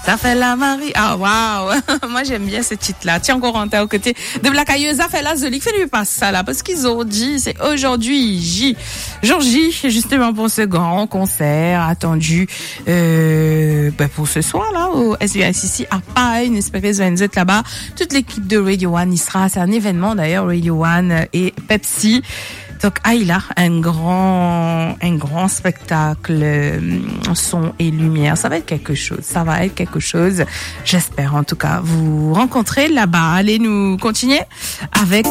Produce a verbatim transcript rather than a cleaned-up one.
Ça fait la Marie. Ah, waouh. Moi, j'aime bien ce titre-là. Tiens, Corentin, aux côtés de Black Ayeuse, ça fait la Zolique. Fais-lui pas ça, là, parce qu'ils ont dit, c'est aujourd'hui, J. Jour J, justement, pour ce grand concert attendu, euh, ben, pour ce soir, là, au S V I C C à Paille, une espèce de là-bas. Toute l'équipe de Radio One y sera. C'est un événement, d'ailleurs, Radio One et Pepsi. Donc, ah, il a un grand, un grand spectacle, euh, son et lumière. Ça va être quelque chose. Ça va être quelque chose. J'espère, en tout cas, vous rencontrer là-bas. Allez nous continuer avec